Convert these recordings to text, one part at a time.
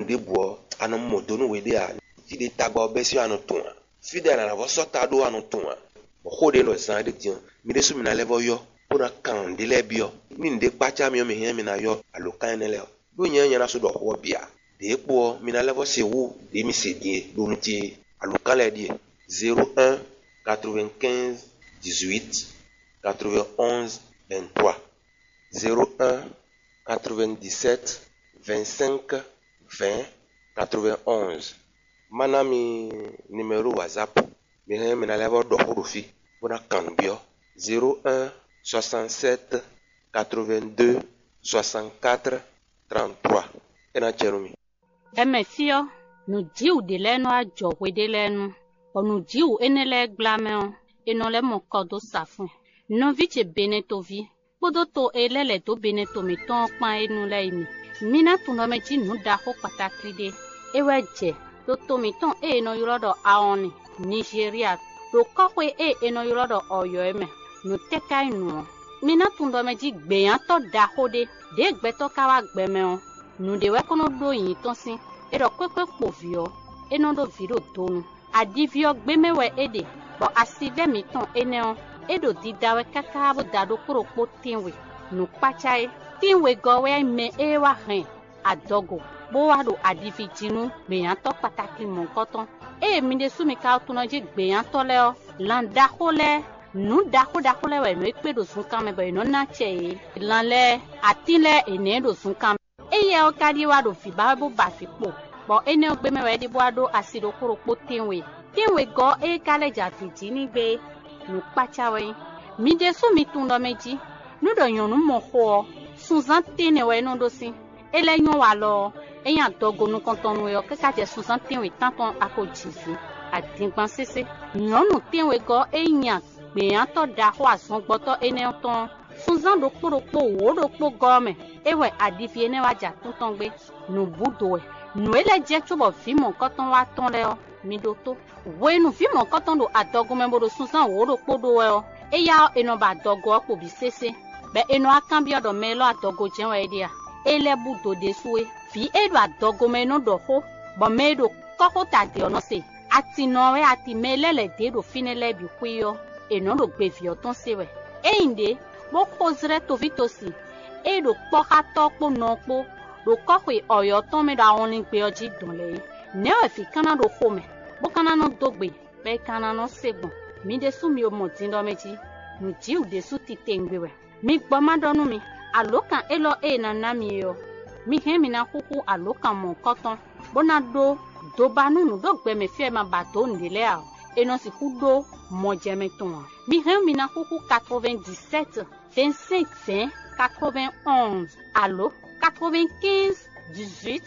de bo anu modonu we de a ti de tagba obesi anu tun fi de na vo sota do anu tun ko de lo san de ti mi de su mi na levo yo pura kan de le bio mi de pacha mi o mi hen mi na yo alokan ne le do yen yen na so do ho bia de po mi na levo se wo de mi se die do nti alokan le die 01 95 18 91 23 01 97 25 20 91. Manami numéro WhatsApp. Mi na levo do horofi. Bona kan bio 01 67 82 64 33. Ena cherumi. Emefio no diu de leno a jowe de leno. Onu diu enele glameo enole mokodo safun. No viche benetovi. Podo to elele to beneto mi ton pan enu le imi. Mina tuno meji nu da ho patakri de. Ewe je to to mi ton no yorodo aoni Nigeria. Do kokwe no yorodo oyo eme. No tekai nu. Mina tuno meji gbeyan to da ho de gbeto kawa gbemeo. Nu de we kono do yin ton sin. Ero kwekwe povio. Eno do viro tonu. Adivio gbemewe ede. Bo asive mi ton eneo. Edo didawe kakabo dado korokpo tinwe. No pachai. Tinwe gowe me ewa hen. Adogo. Bo wado adivi jinu. Beyan to pataki mon koton. Mi de sumi ka otunoji beyan to leo. Landa hole. Nu dako le we no ekpe do sunkame bo no na che. Lanle atile ene do sunkame. Ye o kadi wado fi ba bo ba fi po. Bo ene ogbe me we di bo ado asido korokpo tinwe. Tinwe go kale jafiti ni gbe. No pachawe mi de so mi tundo meji no do yonu mo ho suzan tene we no do sin ele yon wa lo eyan dogo no kontonu yo keka je suzan tenwe tanton akojisi adingban sese yonu tenwe go eyan gbeyan to da ho asun gboto ene ton suzan do poropo wo do po gome ewe adifi ene waja tuton gbe no budo e no ele je tubo fi mo koton wa ton le o mi do to wenu fi mo koton do adogo membo do susan wo do podo we o eya eno ba dogo opo bi sese be eno akan bi odo melo adogo jenwe edia ele budo de suwe fi edo adogo meno do ho bo medo koko tade ono se ati no we ati melele de do finele bi kwiyo eno do gbe fi oton sewe einde bo kozre to vitosi edo poka topo no po do kokwe oyo ton me da only pe oji donle ne o fi kana do home bo kana no dogbe be kana no segbon mi de su mi o mo tin do meji nu ji u de su ti tengbewe mi gbo ma donu mi alokan elo na mi yo mi he mi na kuku alokan mo koton bona do banu nu do gbe me fi ma ba to ndile a eno si ku do mo je me ton mi he mi na kuku 97 25 20 91 allo 95 18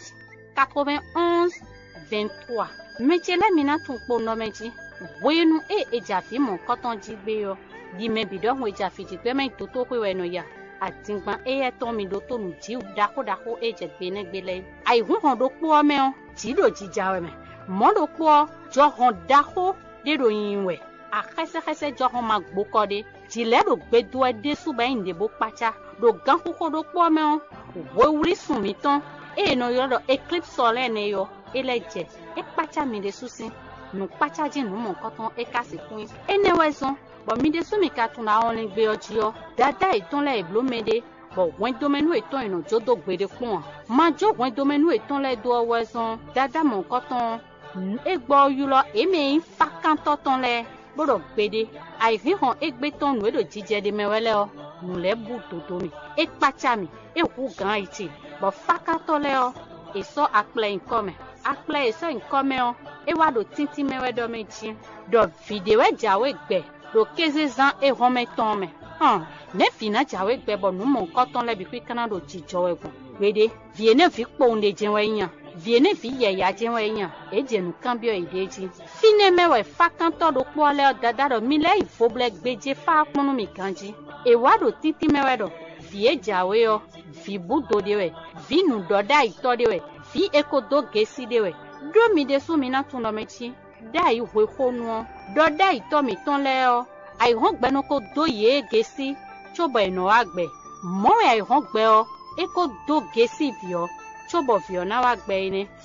91 23 mechele mina tun po no meji wenu ejafi mo koton ji gbe yo di me bido ho ejafi ji gbe me to pe we no ya atingban ton mi do to nu ji dako eje gbe ne gbele ai hu hon do po me o ji do ji jawe me mo do po jo hon dako de do yin we akese jo hon ma gbo ko de ji le do gbe do e de su ba inde bo pacha do gan ko do po me o wo wuri sun mi tan no yo do eclipse solaire ne yo eleje pacha mi de susin no pacha je no mo koton kasi kun ene weson bo mi de sumi ka tun na only gbe oji o dada iton le iblo mede bo wen domenu iton ino jodo gbede kun ma jo wen domenu iton le do weson dada mo koton egbo yulo emi fakan toton le bodo gbede ai fi hon egbe ton no do jije de mewele o nu le bu toto mi pacha mi ku gan iti bo fakan to le o eso aple income akple eso income o wa do tinti mewe do meji do video jawe gbe do keze zan home ton me ne fina jawe gbe bo nu mo koton le bi kwi kana do jijo egun gbede viene fi po nde jenwe yan viene fi yeya jenwe yan eje nu kan bio ideji fine mewe fakan to do po le dada do mi le ifoble gbeje fa ponu mi kanji wa do tinti mewe do vie jawe o vi budo dewe vi nu doda ito dewe vi ekodo gesi dewe do mi de su mi na tun do mechi dai we honu do dai to mi ton le o ai hon gbe no ko do ye gesi chobo eno agbe mo ai hon gbe o eko do gesi vi o chobo vi o na wa gbe ni